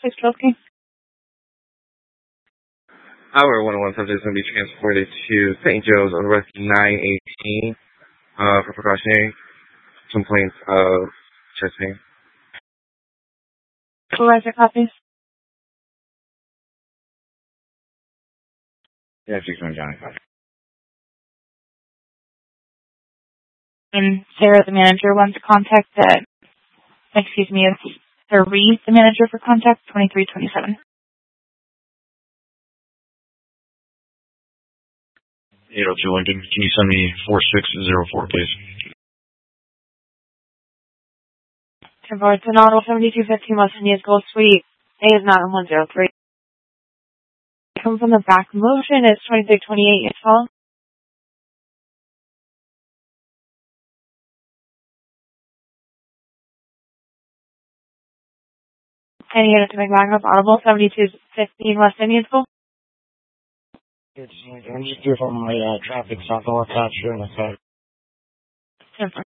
612. Our 101 subject is going to be transported to St. Joe's on West 918 for precautionary complaints of chest pain. Supervisor copies. Yeah, 61 Johnny. And Sarah, the manager, wants to contact Reed, the manager for contact 2327. 802 Lincoln. Can you send me 4604, please? Convert to Auto 7215 West Indian Gold Suite. A is not in 103. Come from the back motion is 2328 years tall. And you to make back up Audible 7215 West Indian School. I'm just doing my traffic stop. I'll attach here in a sec.